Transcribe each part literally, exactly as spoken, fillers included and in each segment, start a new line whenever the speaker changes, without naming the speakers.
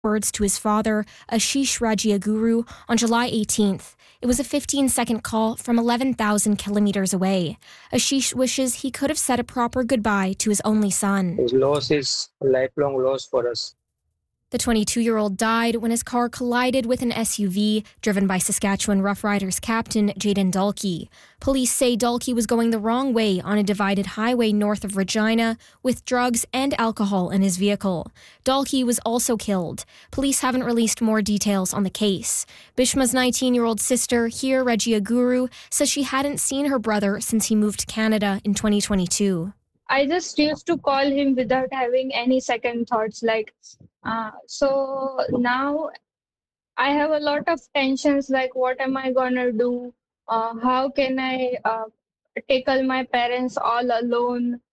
words to his father, Ashish Rajiaguru, on July eighteenth. It was a fifteen-second call from eleven thousand kilometers away. Ashish wishes he could have said a proper goodbye to his only son.
His loss is a lifelong loss for us.
The twenty-two-year-old died when his car collided with an S U V driven by Saskatchewan Rough Riders captain Jayden Dalkey. Police say Dalkey was going the wrong way on a divided highway north of Regina with drugs and alcohol in his vehicle. Dalkey was also killed. Police haven't released more details on the case. Bishma's nineteen-year-old sister, Hir Rajiaguru, says she hadn't seen her brother since he moved to Canada in twenty twenty-two.
I just used to call him without having any second thoughts. Like, uh, so now I have a lot of tensions. Like, what am I gonna do? Uh, how can I uh, tackle my parents all alone?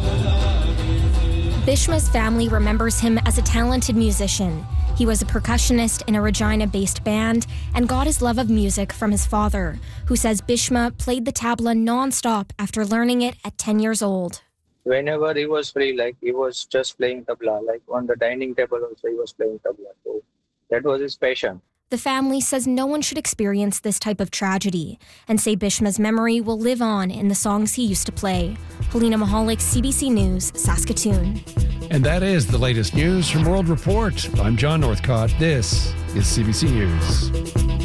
Bishma's family remembers him as a talented musician. He was a percussionist in a Regina-based band and got his love of music from his father, who says Bishma played the tabla non-stop after learning it at ten years old.
Whenever he was free, like he was just playing tabla, like on the dining table also he was playing tabla. So that was his passion.
The family says no one should experience this type of tragedy and say Bishma's memory will live on in the songs he used to play. Helena Mahalik, C B C News, Saskatoon.
And that is the latest news from World Report. I'm John Northcott. This is C B C News.